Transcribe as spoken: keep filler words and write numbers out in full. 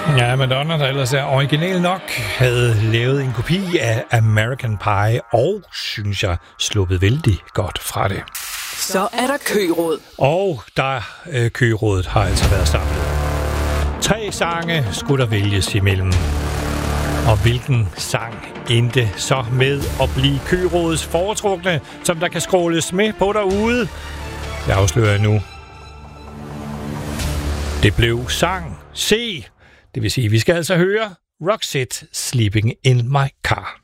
Ja, Madonna, der ellers er original nok, havde lavet en kopi af American Pie, og, synes jeg, sluppet vældig godt fra det. Så er der køråd. Og der øh, kørådet har altså været samlet. Tre sange skulle der vælges imellem. Og hvilken sang endte så med at blive kørådets foretrukne, som der kan scrolles med på derude? Det afslører jeg nu. Det blev sang C. Det vil sige, at vi skal altså høre Roxette Sleeping in My Car.